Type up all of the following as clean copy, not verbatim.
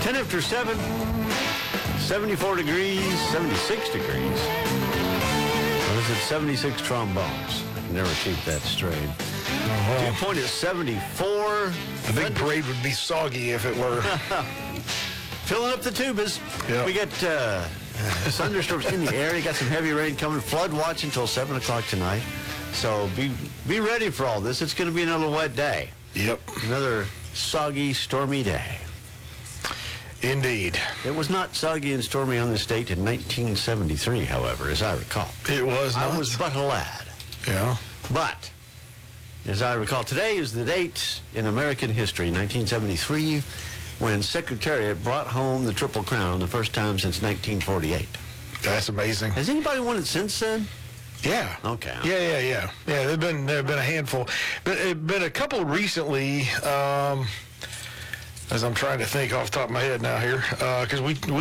10 after 7, 74 degrees, 76 degrees. What is it? 76 trombones. I can never keep that straight. Dew point is 74. The big parade would be soggy if it were. Filling up the tubas. Yep. We got thunderstorms in the area. Got some heavy rain coming. Flood watch until 7 o'clock tonight. So be ready for all this. It's going to be another wet day. Yep. Another soggy, stormy day. Indeed. It was not soggy and stormy on this date in 1973, however, as I recall. It was not. I was but a lad. Yeah. But, as I recall, today is the date in American history, 1973, when Secretariat brought home the Triple Crown the first time since 1948. That's amazing. Has anybody won it since then? Yeah. Okay. Yeah. There've been a handful, but been a couple recently. As I'm trying to think off the top of my head now here, because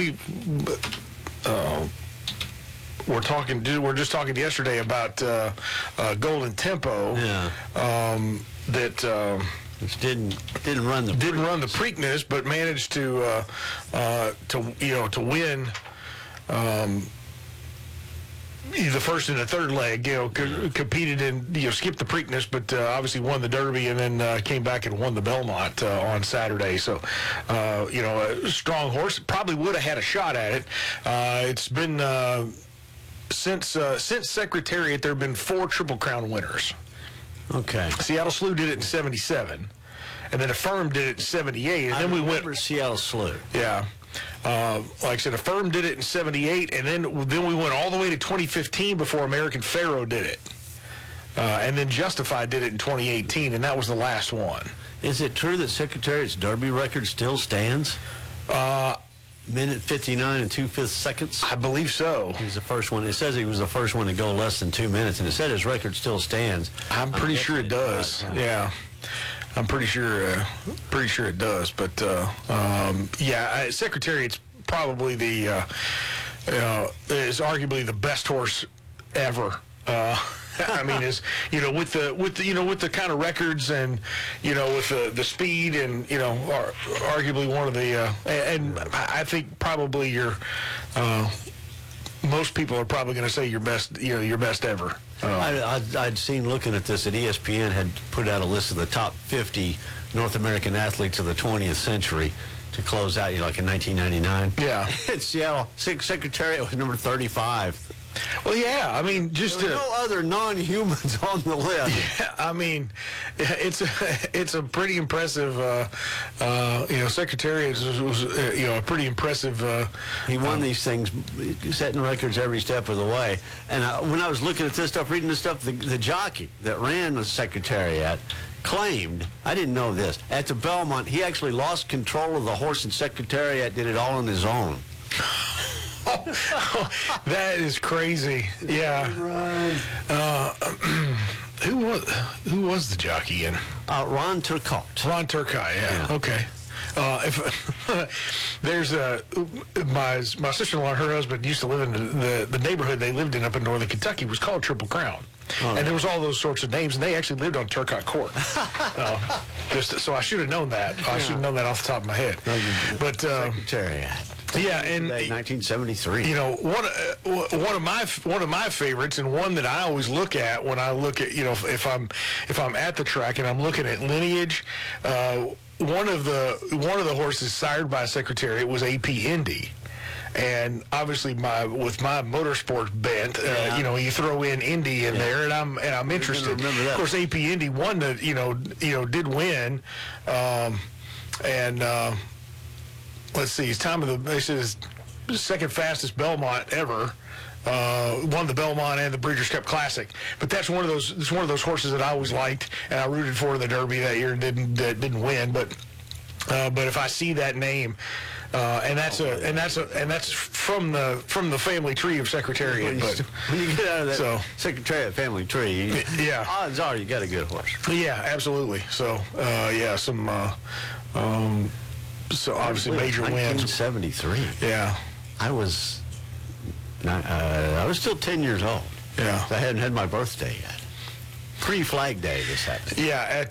we're just talking yesterday about Golden Tempo. Yeah. Which didn't run the Preakness, but managed to win. The first and the third leg, competed in, skipped the Preakness, but obviously won the Derby and then came back and won the Belmont on Saturday. So, a strong horse. Probably would have had a shot at it. It's been, since Secretariat, there have been 4 Triple Crown winners. Okay. Seattle Slew did it in 77, and then Affirm did it in 78, and then we went. Seattle Slew. Yeah. Like I said, Affirm did it in 78, and then we went all the way to 2015 before American Pharaoh did it. And then Justified did it in 2018, and that was the last one. Is it true that Secretariat's Derby record still stands? Minute 59 and 2/5 seconds? I believe so. He was the first one. It says he was the first one to go less than 2 minutes, and it said his record still stands. I'm pretty sure it does. Yeah. I'm pretty sure it does, but Secretariat's probably is arguably the best horse ever. I mean, with the kind of records and with the speed and arguably one of the and I think probably most people are probably going to say your best ever. I'd seen, looking at this, that ESPN had put out a list of the top 50 North American athletes of the 20th century to close out, like in 1999. Yeah. Seattle Secretariat was number 35. Well, yeah, I mean, just there were no other non-humans on the list. Yeah, I mean, it's a pretty impressive. Secretariat was a pretty impressive. He won these things, setting records every step of the way. And when I was looking at this stuff, reading this stuff, the jockey that ran the Secretariat claimed, I didn't know this, at the Belmont, he actually lost control of the horse, and Secretariat did it all on his own. That is crazy. Yeah. Who was the jockey in? Ron Turcotte. Ron Turcotte. Yeah. Okay. There's my sister-in-law, her husband used to live in the neighborhood they lived in up in northern Kentucky was called Triple Crown. And there was all those sorts of names, and they actually lived on Turcotte Court. So I should have known that. I should have known that off the top of my head. But Secretariat. Yeah, and 1973. One of my favorites, and one that I always look at when I look at if I'm at the track and I'm looking at lineage. One of the horses sired by Secretariat was AP Indy. And obviously, with my motorsports bent, you throw in Indy in there, and I'm interested. Of course, AP Indy won did win, let's see, his second fastest Belmont ever. Won the Belmont and the Breeders' Cup Classic, but that's one of those horses that I always liked, and I rooted for in the Derby that year and didn't win, but if I see that name. And that's from the family tree of Secretariat. But when you get out of that Secretariat family tree, odds are you got a good horse. Yeah, absolutely. So so obviously major wins. 1973. Yeah, I was still 10 years old. Yeah, I hadn't had my birthday yet. Pre-Flag Day, this happened. Yeah,